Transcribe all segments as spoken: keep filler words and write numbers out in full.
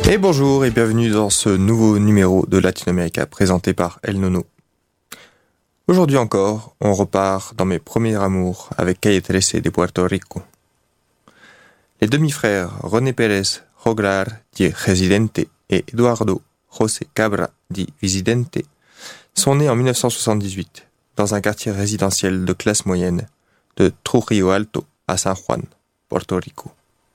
Et bonjour et bienvenue dans ce nouveau numéro de Latinoamérica présenté par El Nono. Aujourd'hui encore, on repart dans mes premiers amours avec Calle trece de Puerto Rico. Les demi-frères René Pérez Joglar dit Residente et Eduardo José Cabra dit Visidente sont nés en dix-neuf cent soixante-dix-huit dans un quartier résidentiel de classe moyenne de Trujillo Alto à San Juan, Porto Rico.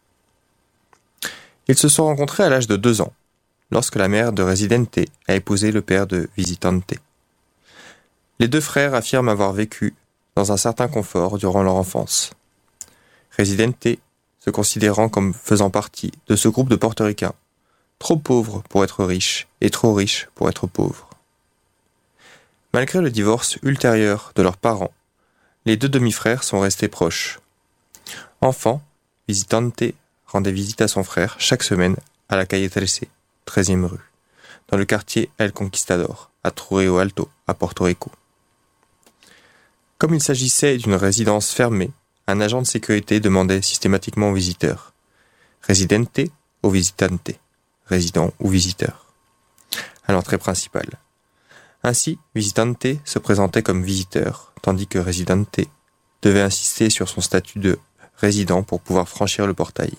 Ils se sont rencontrés à l'âge de deux ans, lorsque la mère de Residente a épousé le père de Visitante. Les deux frères affirment avoir vécu dans un certain confort durant leur enfance. Residente se considérant comme faisant partie de ce groupe de portoricains, trop pauvres pour être riches et trop riches pour être pauvres. Malgré le divorce ultérieur de leurs parents, les deux demi-frères sont restés proches. Enfant, Visitante rendait visite à son frère chaque semaine à la Calle trece, treizième rue, dans le quartier El Conquistador, à Trujillo Alto, à Porto Rico. Comme il s'agissait d'une résidence fermée, un agent de sécurité demandait systématiquement aux visiteurs « Residente ou visitante ?» résident ou visiteur, à l'entrée principale. Ainsi, Visitante se présentait comme visiteur, tandis que Residente devait insister sur son statut de résident pour pouvoir franchir le portail.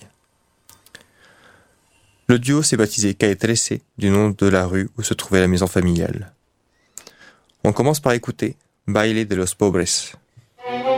Le duo s'est baptisé Calle trece, du nom de la rue où se trouvait la maison familiale. On commence par écouter Baile de los Pobres,